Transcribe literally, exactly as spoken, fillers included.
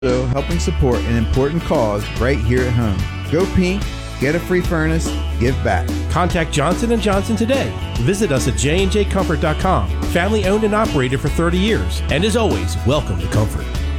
Also helping support an important cause right here at home. Go pink, get a free furnace, give back. Contact Johnson and Johnson today. Visit us at j and j comfort dot com. Family owned and operated for thirty years. And as always, welcome to Comfort.